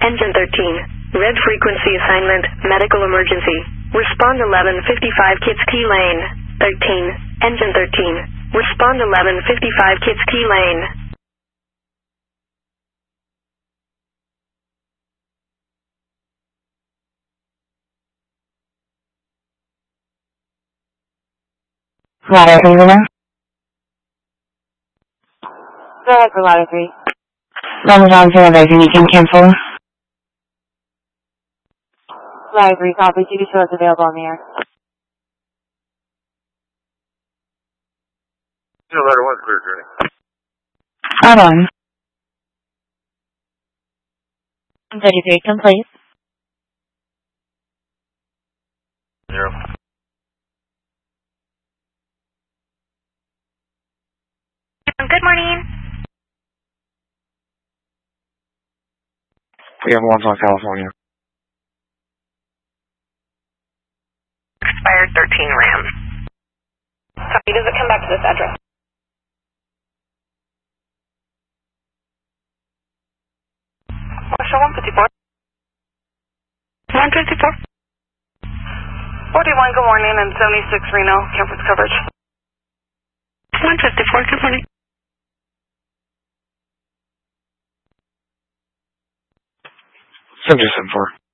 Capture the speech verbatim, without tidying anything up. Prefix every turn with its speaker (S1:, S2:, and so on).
S1: Engine thirteen. Red frequency assignment, medical emergency. Respond eleven fifty-five Kits Key Lane. thirteen. Engine thirteen. Respond eleven fifty-five Kits Key Lane.
S2: Ladder three, Luna.
S3: Go ahead for ladder three.
S2: London on zero, Rising, you can cancel.
S3: Ladder three, copy. You can show us available on the air.
S4: No, ladder one's clear, journey.
S2: Hold on.
S3: thirty-three, complete.
S4: Zero.
S1: Good morning.
S4: We have ones on California.
S1: Expired thirteen Ram. Copy. Does it come back to this address? Marshall one fifty-four. one fifty-four. forty-one, good morning, and seventy-six Reno, conference coverage. one fifty-four, good morning.
S4: seven two seven four.